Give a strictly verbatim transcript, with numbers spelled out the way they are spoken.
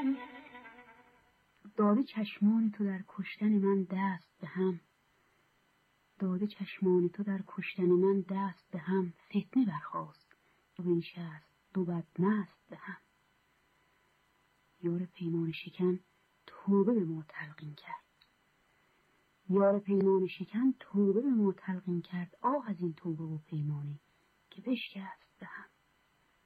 داده چشمان تو در کشتن من دست به هم، داده چشمان تو در کشتن من دست به هم. فتنه برخاست و بنشست دو بدمست به هم. یار پیمان شکن توبه به ما تلقین کرد، یار پیمان شکن توبه به ما تلقین کرد. آه از این توبه و پیمانی که بشکست